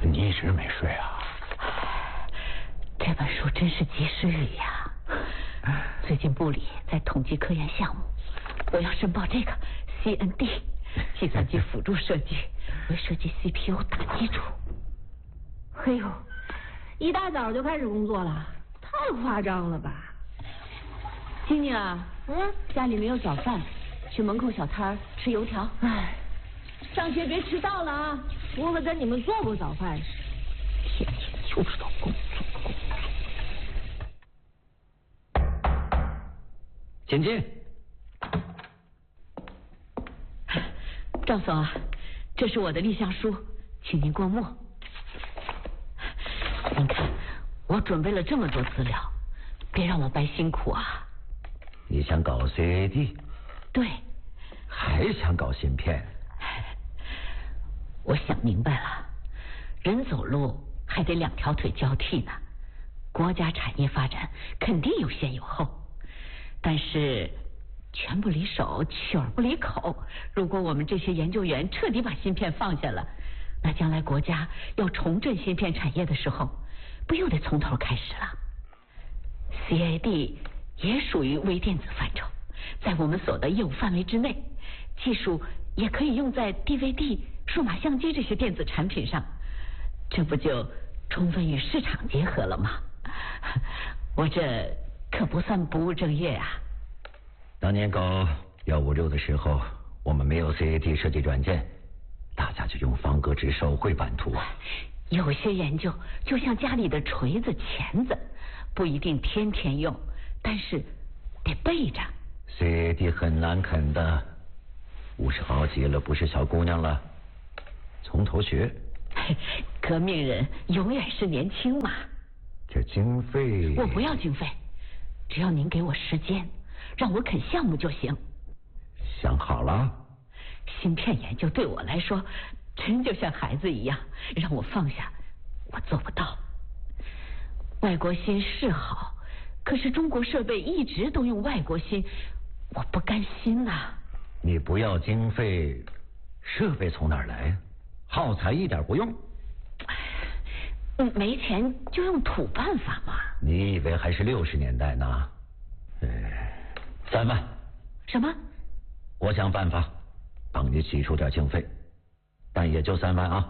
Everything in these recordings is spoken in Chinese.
你一直没睡啊？ 这本书真是及时雨呀！最近部里在统计科研项目，我要申报这个 CND 计算机辅助设计，为设计 CPU 打基础。 哎呦，一大早就开始工作了，太夸张了吧？ 晶晶啊，家里没有早饭，去门口小摊吃油条。 哎，上学别迟到了啊！我可跟你们做过早饭。 天天就知道工作。 请进。 赵总啊，这是我的立项书，请您过目。您看，我准备了这么多资料，别让我白辛苦啊。 你想搞 CAD？ 对。 还想搞芯片？ 我想明白了，人走路还得两条腿交替呢。国家产业发展肯定有先有后，但是拳不离手，曲儿不离口。如果我们这些研究员彻底把芯片放下了，那将来国家要重振芯片产业的时候，不又得从头开始了？ CAD 也属于微电子范畴，在我们所的业务范围之内，技术也可以用在 DVD、数码相机这些电子产品上，这不就充分与市场结合了吗？我这可不算不务正业啊。 当年搞156的时候，我们没有 CAD 设计软件，大家就用方格纸手绘版图。 有些研究就像家里的锤子、钳子，不一定天天用，但是得备着。 CAD 很难啃的，50好几了，不是小姑娘了，从头学。 革命人永远是年轻嘛。 这经费…… 我不要经费，只要您给我时间，让我啃项目就行。 想好了？ 芯片研究对我来说，真就像孩子一样，让我放下，我做不到。外国芯是好，可是中国设备一直都用外国芯，我不甘心呐。 你不要经费，设备从哪儿来？耗材一点不用。 没钱就用土办法嘛。 你以为还是60年代呢？3万。 什么？ 我想办法帮你挤出点经费，但也就3万啊。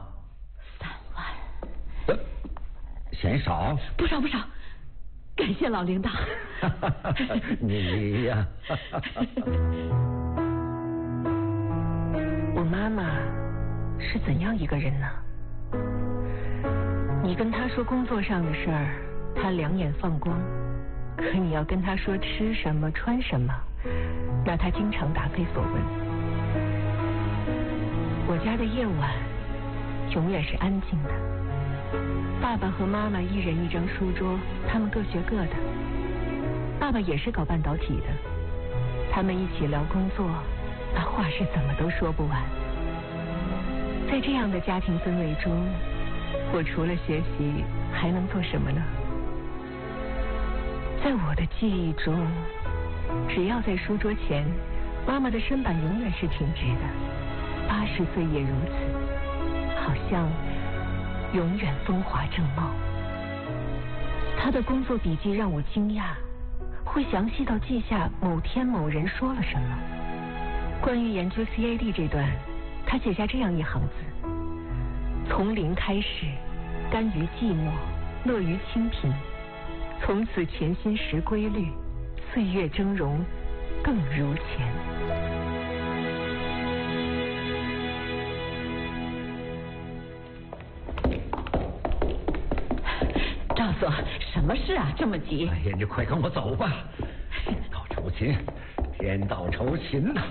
3万？ 嫌少？ 不少不少，感谢老领导。 你呀。 我妈妈是怎样一个人呢？你跟她说工作上的事儿，她两眼放光；可你要跟她说吃什么、穿什么，那她经常答非所问。我家的夜晚永远是安静的，爸爸和妈妈一人一张书桌，他们各学各的。爸爸也是搞半导体的，他们一起聊工作，那话是怎么都说不完。在这样的家庭氛围中，我除了学习还能做什么呢？在我的记忆中，只要在书桌前，妈妈的身板永远是挺直的，80岁也如此，好像永远风华正茂。她的工作笔记让我惊讶，会详细到记下某天某人说了什么。关于研究 CAD 这段，她写下这样一行字：从零开始，甘于寂寞，乐于清贫，从此潜心识规律，岁月峥嵘，更如前。 赵所，什么事啊？这么急？ 哎呀，你快跟我走吧！天道酬勤，天道酬勤呐！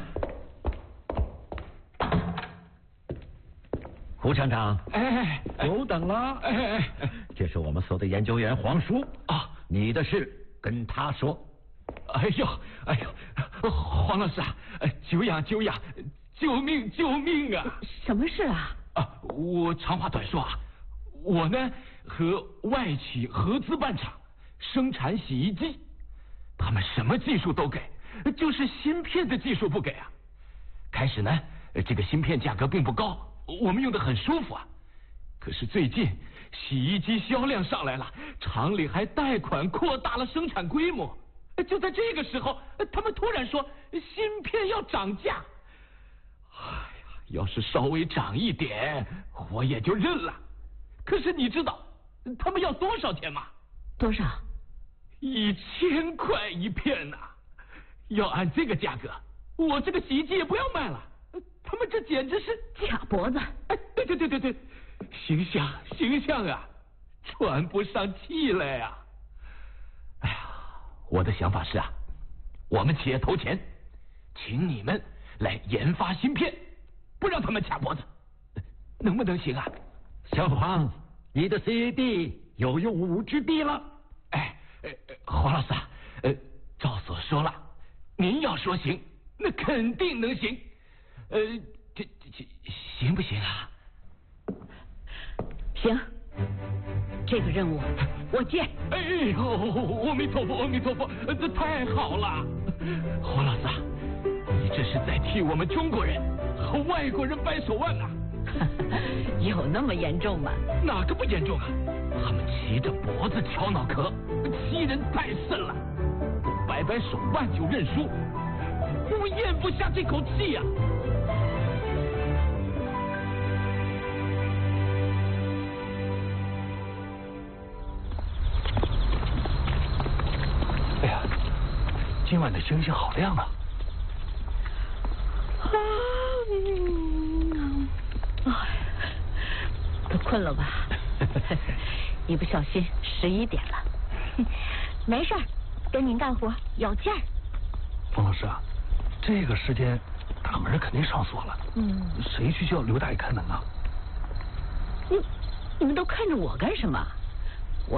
胡厂长，久等了。这是我们所的研究员黄叔啊，你的事跟他说。 哎呦，黄老师啊，久仰，救命啊！ 什么事啊？ 我长话短说啊，我呢和外企合资办厂，生产洗衣机，他们什么技术都给，就是芯片的技术不给啊。开始呢，这个芯片价格并不高，我们用的很舒服啊。 可是最近洗衣机销量上来了，厂里还贷款扩大了生产规模。就在这个时候，他们突然说芯片要涨价。哎呀，要是稍微涨一点，我也就认了。可是你知道他们要多少钱吗？ 多少 ？1000块一片呐！要按这个价格，我这个洗衣机也不要卖了。他们这简直是卡脖子！ 哎，对，形象啊，喘不上气来呀！哎呀，我的想法是啊，我们企业投钱，请你们来研发芯片，不让他们卡脖子，能不能行啊？ 小黄，你的 CAD 有用武之地了。 黄老师啊，赵所说了，您要说行，那肯定能行。这行不行啊？ 行，这个任务我接。 哎呦，阿弥陀佛，阿弥陀佛，这太好了！黄老师啊，你这是在替我们中国人和外国人掰手腕呐！ 有那么严重吗？ 哪个不严重啊？他们骑着脖子敲脑壳，欺人太甚了！摆手腕就认输，我咽不下这口气呀！哎呀，今晚的星星好亮啊！ 都困了吧？一不小心11点了。 没事儿，跟您干活有劲儿。 冯老师啊，这个时间大门肯定上锁了。谁去叫刘大爷开门呢？ 你们都看着我干什么？